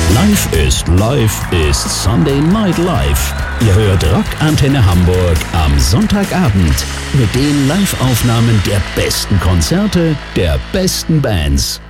Live ist Sunday Night Live. Ihr hört Rockantenne Hamburg am Sonntagabend mit den Live-Aufnahmen der besten Konzerte, der besten Bands.